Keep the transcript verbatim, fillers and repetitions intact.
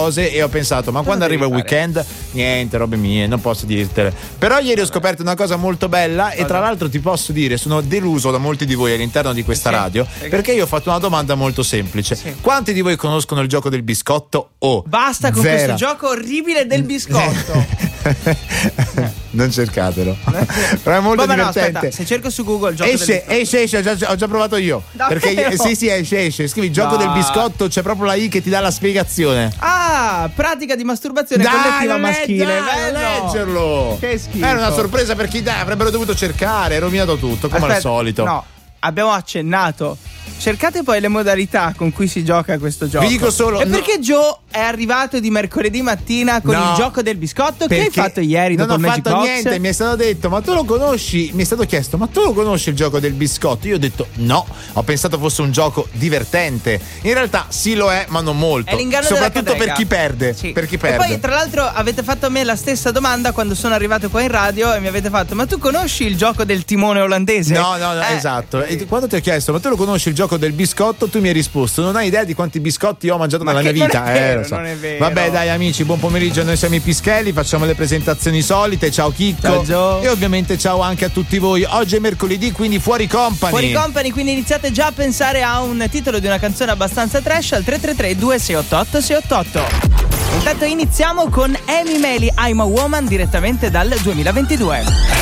cose e ho pensato, ma quando arriva il weekend, niente, robe mie, non posso dirtele. Però ieri ho scoperto una cosa molto bella e tra l'altro ti posso dire, sono deluso da molti di voi all'interno di questa radio, perché io ho fatto una domanda molto semplice. Sì. Quanti di voi conoscono il gioco del biscotto? Oh, basta con vera. questo gioco orribile del biscotto. Non cercatelo. Però è molto Vabbè, divertente. No, aspetta, se cerco su Google il gioco esce, del biscotto. esce, esce, ho già, ho già provato io. Davvero? Perché sì, sì, esce, esce. Scrivi gioco no. del biscotto, c'è proprio la I che ti dà la spiegazione. Ah, pratica di masturbazione dai, collettiva maschile. Dai, bello. leggerlo. Che schifo. Era una sorpresa per chi dai, avrebbero dovuto cercare, è rovinato tutto, come Aspetta, al solito. No, abbiamo accennato. Cercate poi le modalità con cui si gioca a questo gioco. Vi dico solo. E no. perché Joe è arrivato di mercoledì mattina con no, il gioco del biscotto? Che hai fatto ieri non dopo il Magic Box? Non ho Box? fatto niente, mi è stato detto, ma tu lo conosci? Mi è stato chiesto, ma tu lo conosci il gioco del biscotto? Io ho detto no, ho pensato fosse un gioco divertente. In realtà sì lo è, ma non molto. È l'inganno soprattutto della per chi perde. Sì. Per chi perde. E poi tra l'altro avete fatto a me la stessa domanda quando sono arrivato qua in radio e mi avete fatto, ma tu conosci il gioco del timone olandese? No, no, no, eh, esatto. E quando ti ho chiesto, ma tu lo conosci il gioco del biscotto? Tu mi hai risposto, non hai idea di quanti biscotti ho mangiato ma nella mia vita. Non è vero, eh, lo so. non è vero. Vabbè, dai amici, buon pomeriggio. Noi siamo i Pischelli, facciamo le presentazioni solite. Ciao Chicco. Ciao Gio. E ovviamente ciao anche a tutti voi. Oggi è mercoledì, quindi fuori company. Fuori company, quindi iniziate già a pensare a un titolo di una canzone abbastanza trash al tre tre tre due sei otto otto sei otto otto. Intanto iniziamo con Amy Meli, I'm a Woman, direttamente dal duemilaventidue.